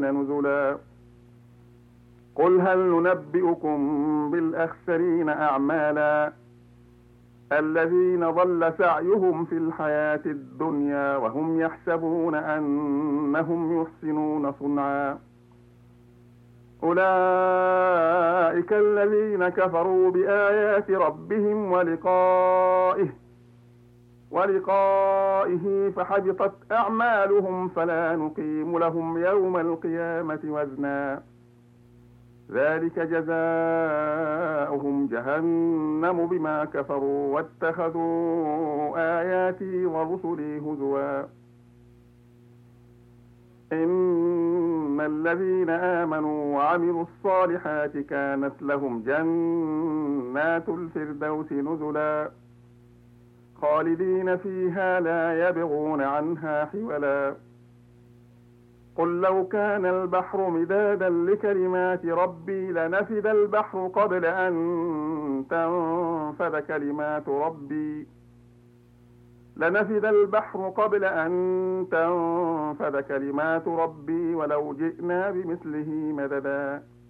نزلا قل هل ننبئكم بالأخسرين أعمالا الذين ضل سعيهم في الحياة الدنيا وهم يحسبون أنهم يحسنون صنعا أولئك الذين كفروا بآيات ربهم ولقائه فحبطت أعمالهم فلا نقيم لهم يوم القيامة وزنا ذلك جزاؤهم جهنم بما كفروا واتخذوا آياتي ورسلي هزوا إن الذين آمنوا وعملوا الصالحات كانت لهم جنات الفردوس نزلا خالدين فيها لا يبغون عنها حولا قل لو كان البحر مدادا لكلمات ربي لنفد البحر قبل أن تنفد كلمات ربي ولو جئنا بمثله مددا